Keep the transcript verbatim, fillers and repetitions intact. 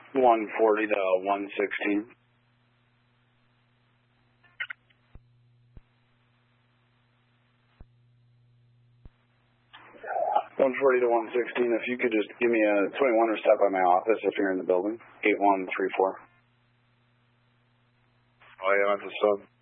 one forty to one sixteen. one forty to one sixteen, if you could just give me a twenty-one or step by my office if you're in the building. eight one three four. Oh, yeah, that's a sub.